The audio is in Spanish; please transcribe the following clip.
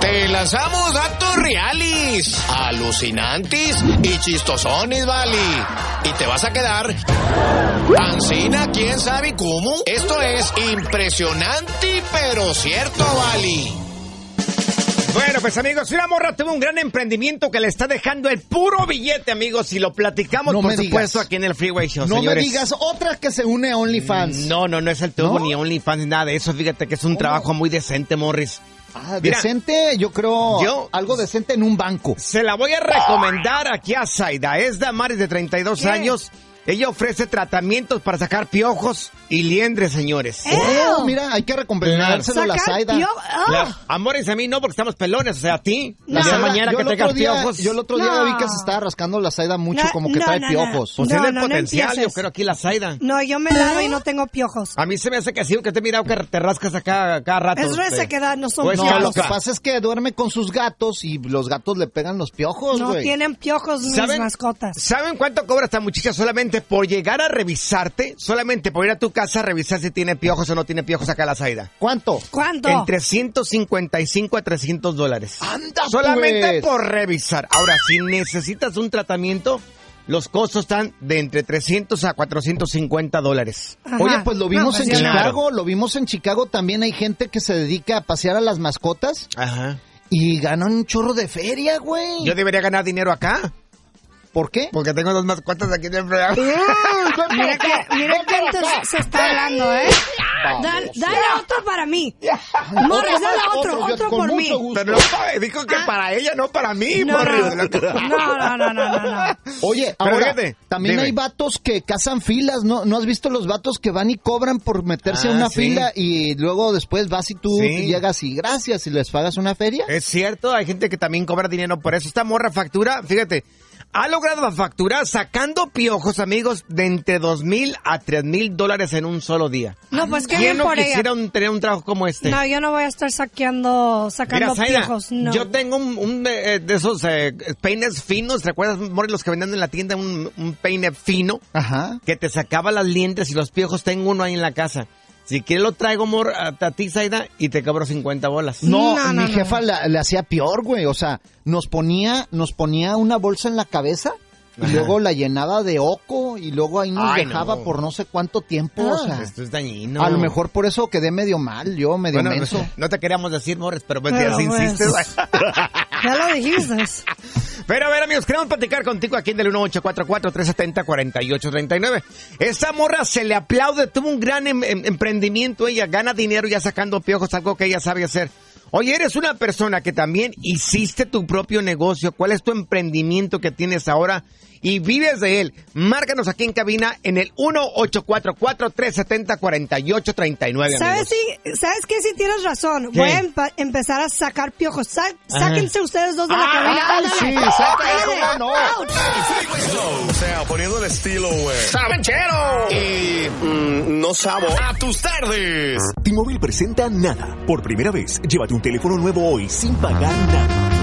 Te lanzamos datos reales, alucinantes y chistosones, vale. Y te vas a quedar ancina, quién sabe cómo. Esto es impresionante, pero cierto, vale. Bueno, pues amigos, una morra tuvo un gran emprendimiento que le está dejando el puro billete, amigos, y lo platicamos, por supuesto, aquí en el Freeway Show, no señores. Me digas, otra que se une a OnlyFans. No es el tubo, ni OnlyFans, ni nada de eso. Fíjate que es un trabajo muy decente, Morris. Mira, decente, yo creo, algo decente en un banco. Se la voy a recomendar aquí a Zaida. Es Damaris, de 32 años. Ella ofrece tratamientos para sacar piojos y liendres, señores. Oh, mira, hay que recompensárselo a la Zaida. Amores, a mí no, porque estamos pelones, o sea, a ti. La mañana que tengas piojos. Yo el otro día vi que se estaba rascando la Zaida mucho, como que trae piojos. Pues tiene el potencial, yo creo, aquí la Zaida. No, yo me lavo y no tengo piojos. A mí se me hace que sí, que te he mirado que te rascas acá cada rato. Es resequedad, no son piojos. No, lo que pasa es que duerme con sus gatos y los gatos le pegan los piojos, No tienen piojos mis mascotas. ¿Saben cuánto cobra esta muchacha solamente por llegar a revisarte? Solamente por ir a tu casa a revisar si tiene piojos o no tiene piojos acá la Zaida. ¿Cuánto? Entre $155 a $300. ¡Anda, solamente por revisar. Ahora, si necesitas un tratamiento, los costos están de entre $300 a $450. Ajá. Oye, pues lo vimos en Chicago, lo vimos en Chicago. También hay gente que se dedica a pasear a las mascotas. Ajá. Y ganan un chorro de feria, güey. Yo debería ganar dinero acá. ¿Por qué? Porque tengo 2 mascotas aquí en el programa. Mira que se está hablando, ¿eh? Dale otro para mí. Morris, dale otro por mí. Pero no, dijo que para ella, no para mí, Morris. No. Oye, ahora, también hay vatos que cazan filas, ¿no has visto los vatos que van y cobran por meterse a una fila y luego después vas y tú llegas y gracias y les pagas una feria? Es cierto, hay gente que también cobra dinero por eso. Esta morra factura, fíjate, ha logrado facturar sacando piojos, amigos, de entre $2,000 a $3,000 en un solo día. No, pues qué bien por ella. ¿Quién no quisiera tener un trabajo como este? No, yo no voy a estar sacando Mira, Zaida, piojos, no. Yo tengo un de esos peines finos, ¿recuerdas, Morris, los que vendían en la tienda? Un peine fino. Ajá. Que te sacaba las liendres y los piojos. Tengo uno ahí en la casa. Si quieres lo traigo, amor, a ti, Zaida, y te cobro $50. No, mi jefa le hacía peor, güey. O sea, nos ponía una bolsa en la cabeza y luego la llenaba de oco y luego ahí nos dejaba por no sé cuánto tiempo. O sea, esto es dañino. A lo mejor por eso quedé medio mal, medio menso. No te queríamos decir, Morris, pero así insistes. Ya lo dijiste. Pero a ver, amigos, queremos platicar contigo aquí en el 1844-370-4839. Esta morra se le aplaude, tuvo un gran emprendimiento, ella gana dinero ya sacando piojos, algo que ella sabe hacer. Oye, eres una persona que también hiciste tu propio negocio. ¿Cuál es tu emprendimiento que tienes ahora y vives de él? Márcanos aquí en cabina en el 1844-370-4839. ¿Sabes qué? Sí tienes razón. ¿Qué? Voy a empezar a sacar piojos. Sáquense ustedes dos de la cabina. Sí, sáquense. No. O sea, poniendo el estilo, güey. ¡Sabanchero! Y no sabo. ¡A tus tardes! T-Mobile presenta Nada. Por primera vez, llévate un teléfono nuevo hoy sin pagar nada.